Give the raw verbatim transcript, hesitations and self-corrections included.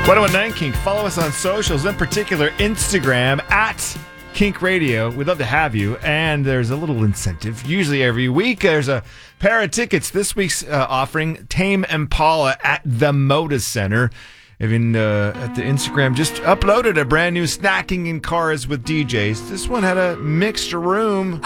one oh one nine Kink. Follow us on socials, in particular Instagram at Kink Radio. We'd love to have you. And there's a little incentive. Usually every week there's a pair of tickets. This week's uh, offering Tame Impala at the Moda Center. Even uh, at the Instagram, just uploaded a brand new Snacking in Cars with D Js. This one had a mixed room.